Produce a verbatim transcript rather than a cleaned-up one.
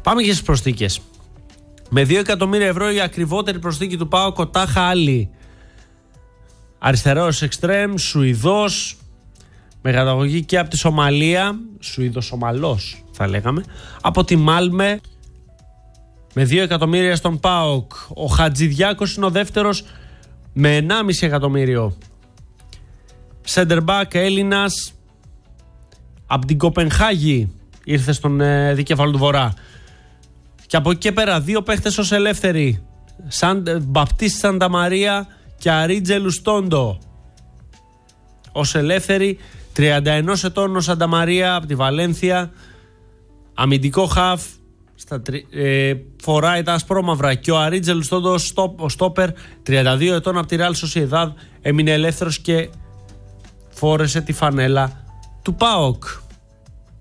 Πάμε και στις προσθήκες. Με δύο εκατομμύρια ευρώ η ακριβότερη προσθήκη του ΠΑΟΚ, ο Τάχα Άλλη. Αριστερός εξτρέμ, Σουηδός, με καταγωγή και από τη Σομαλία, Σουηδο-Σομαλός θα λέγαμε, από τη Μάλμε, με δύο εκατομμύρια στον ΠΑΟΚ. Ο Χατζηδιάκος είναι ο δεύτερος με ενάμιση εκατομμύριο. Σέντερμπακ Έλληνας, από την Κοπενχάγη ήρθε στον ε, δικέφαλο του Βορρά. Και από εκεί και πέρα δύο παίχτες ως ελεύθεροι, Σαν, Μπαπτίστη Σανταμαρία και Αρίτζε Λουστόντο. Ως ελεύθεροι, τριάντα ενός ετών ο Σανταμαρία από τη Βαλένθια, αμυντικό χαφ, στα, ε, φοράει τα ασπρόμαυρα, και ο Αρίτζε Λουστόντο, ο στόπερ, τριάντα δύο ετών από τη Ρεάλ Σοσιεδάδ, έμεινε ελεύθερος και φόρεσε τη φανέλα του ΠΑΟΚ.